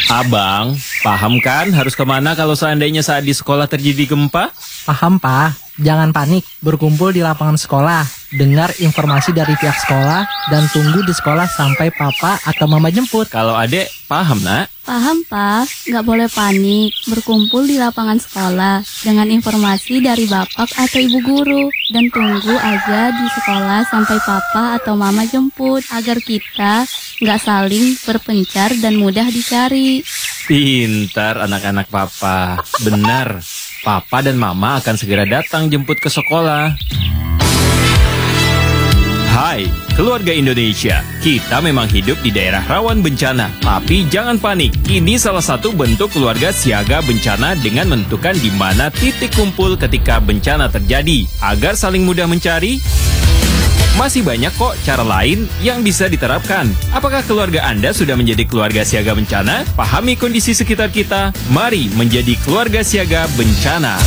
Abang, paham kan harus kemana kalau seandainya saat di sekolah terjadi gempa? Paham, Pak. Jangan panik, berkumpul di lapangan sekolah, dengar informasi dari pihak sekolah, dan tunggu di sekolah sampai papa atau mama jemput. Kalau adek, paham nak? Paham, Pak. Nggak boleh panik. Berkumpul di lapangan sekolah dengan informasi dari bapak atau ibu guru. Dan tunggu aja di sekolah sampai papa atau mama jemput. Agar kita nggak saling berpencar dan mudah dicari. Pintar anak-anak papa. Benar, papa dan mama akan segera datang jemput ke sekolah. Hai, keluarga Indonesia. Kita memang hidup di daerah rawan bencana. Tapi jangan panik, ini salah satu bentuk keluarga siaga bencana dengan menentukan di mana titik kumpul ketika bencana terjadi. Agar saling mudah mencari, masih banyak kok cara lain yang bisa diterapkan. Apakah keluarga Anda sudah menjadi keluarga siaga bencana? Pahami kondisi sekitar kita. Mari menjadi keluarga siaga bencana.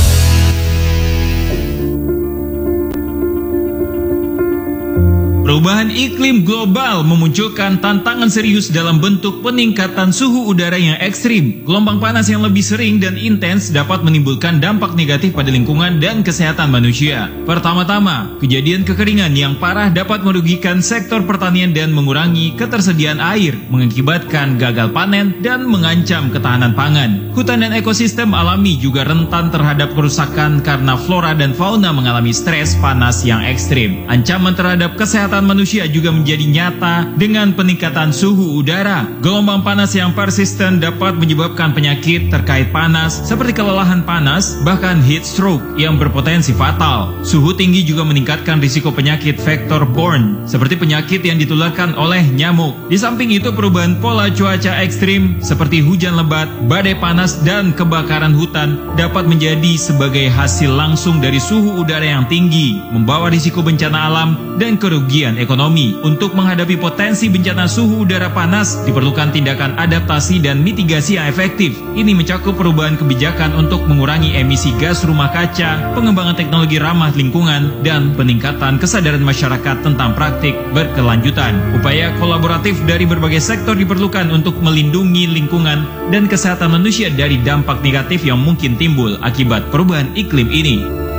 Perubahan iklim global memunculkan tantangan serius dalam bentuk peningkatan suhu udara yang ekstrim. Gelombang panas yang lebih sering dan intens dapat menimbulkan dampak negatif pada lingkungan dan kesehatan manusia. Pertama-tama, kejadian kekeringan yang parah dapat merugikan sektor pertanian dan mengurangi ketersediaan air, mengakibatkan gagal panen dan mengancam ketahanan pangan. Hutan dan ekosistem alami juga rentan terhadap kerusakan karena flora dan fauna mengalami stres panas yang ekstrim. Ancaman terhadap kesehatan manusia juga menjadi nyata dengan peningkatan suhu udara. Gelombang panas yang persisten dapat menyebabkan penyakit terkait panas seperti kelelahan panas, bahkan heat stroke yang berpotensi fatal. Suhu tinggi juga meningkatkan risiko penyakit vector-borne seperti penyakit yang ditularkan oleh nyamuk. Di samping itu, perubahan pola cuaca ekstrim seperti hujan lebat, badai panas, dan kebakaran hutan dapat menjadi sebagai hasil langsung dari suhu udara yang tinggi, membawa risiko bencana alam dan kerugian ekonomi. Untuk menghadapi potensi bencana suhu udara panas, diperlukan tindakan adaptasi dan mitigasi yang efektif. Ini mencakup perubahan kebijakan untuk mengurangi emisi gas rumah kaca, pengembangan teknologi ramah lingkungan, dan peningkatan kesadaran masyarakat tentang praktik berkelanjutan. Upaya kolaboratif dari berbagai sektor diperlukan untuk melindungi lingkungan dan kesehatan manusia dari dampak negatif yang mungkin timbul akibat perubahan iklim ini.